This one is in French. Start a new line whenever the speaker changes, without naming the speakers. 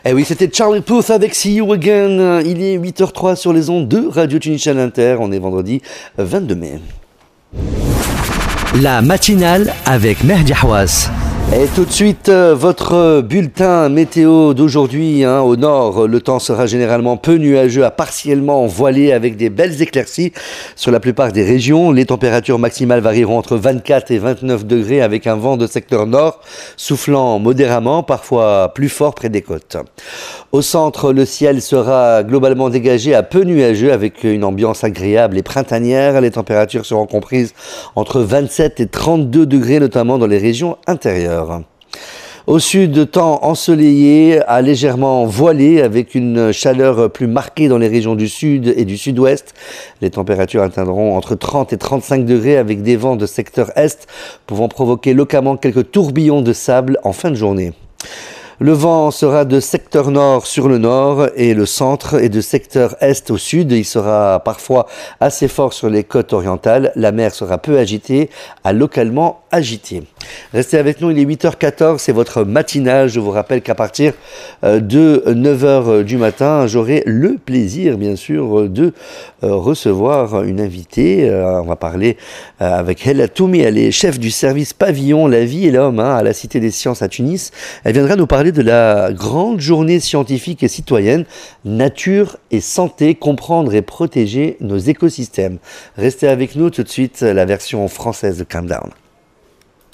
Eh oui, c'était Charlie Puth avec See You Again. Il est 8h03 sur les ondes de Radio Tunisien Inter. On est vendredi 22 mai.
La matinale avec Mehdi Hawass.
Et tout de suite, votre bulletin météo d'aujourd'hui. Au nord, le temps sera généralement peu nuageux à partiellement voilé avec des belles éclaircies sur la plupart des régions. Les températures maximales varieront entre 24 et 29 degrés avec un vent de secteur nord soufflant modérément, parfois plus fort près des côtes. Au centre, le ciel sera globalement dégagé à peu nuageux avec une ambiance agréable et printanière. Les températures seront comprises entre 27 et 32 degrés, notamment dans les régions intérieures. Au sud, temps ensoleillé à légèrement voilé avec une chaleur plus marquée dans les régions du sud et du sud-ouest. Les températures atteindront entre 30 et 35 degrés avec des vents de secteur est pouvant provoquer localement quelques tourbillons de sable en fin de journée. Le vent sera de secteur nord sur le nord et le centre et de secteur est au sud. Il sera parfois assez fort sur les côtes orientales. La mer sera peu agitée à localement agitée. Restez avec nous, il est 8h14, c'est votre matinale. Je vous rappelle qu'à partir de 9h du matin, j'aurai le plaisir bien sûr de recevoir une invitée. On va parler avec Hella Toumi, elle est chef du service pavillon La vie et l'homme à la Cité des Sciences à Tunis. Elle viendra nous parler de la grande journée scientifique et citoyenne Nature et santé, comprendre et protéger nos écosystèmes. Restez avec nous, tout de suite la version française de Calm Down.